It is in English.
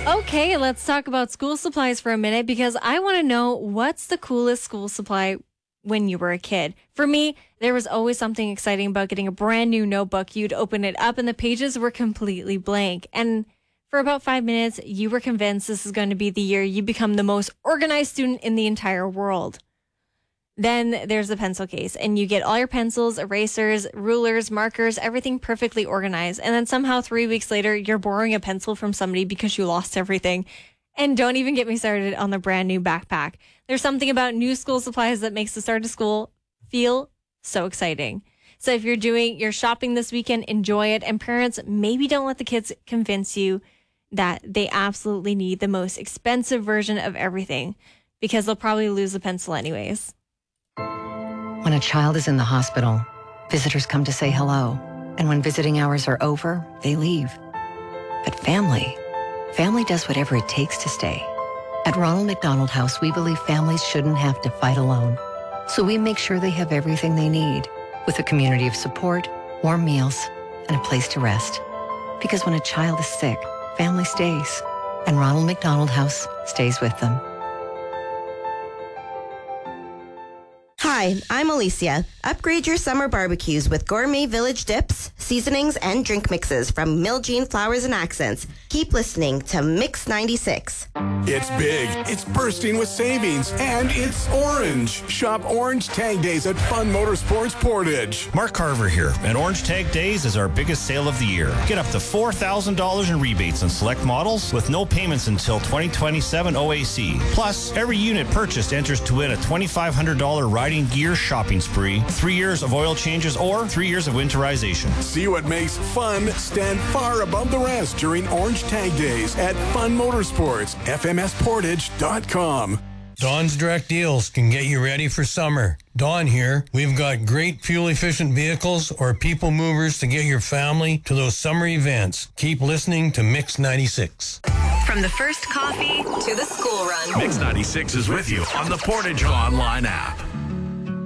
Okay, let's talk about school supplies for a minute because I want to know what's the coolest school supply when you were a kid. For me, there was always something exciting about getting a brand new notebook. You'd open it up and the pages were completely blank. And for about 5 minutes, you were convinced this is going to be the year you become the most organized student in the entire world. Then there's the pencil case, and you get all your pencils, erasers, rulers, markers, everything perfectly organized. And then somehow 3 weeks later, you're borrowing a pencil from somebody because you lost everything. And don't even get me started on the brand new backpack. There's something about new school supplies that makes the start of school feel so exciting. So if you're doing your shopping this weekend, enjoy it. And parents, maybe don't let the kids convince you that they absolutely need the most expensive version of everything because they'll probably lose the pencil anyways. When a child is in the hospital, visitors come to say hello. And when visiting hours are over, they leave. But family does whatever it takes to stay. At Ronald McDonald House, we believe families shouldn't have to fight alone. So we make sure they have everything they need with a community of support, warm meals, and a place to rest. Because when a child is sick, family stays. And Ronald McDonald House stays with them. Hi, I'm Alicia. Upgrade your summer barbecues with gourmet village dips, seasonings, and drink mixes from Miljean Flowers and Accents. Keep listening to Mix 96. It's big, it's bursting with savings, and it's orange. Shop Orange Tag Days at Fun Motorsports Portage. Mark Carver here, and Orange Tag Days is our biggest sale of the year. Get up to $4,000 in rebates on select models with no payments until 2027 OAC. Plus, every unit purchased enters to win a $2,500 riding gear shopping spree, 3 years of oil changes, or 3 years of winterization. See what makes fun stand far above the rest during Orange Tag Days at Fun Motorsports, FMSportage.com. Dawn's Direct Deals can get you ready for summer. Dawn here. We've got great fuel-efficient vehicles or people movers to get your family to those summer events. Keep listening to Mix 96. From the first coffee to the school run. Mix 96 is with you on the Portage Online app.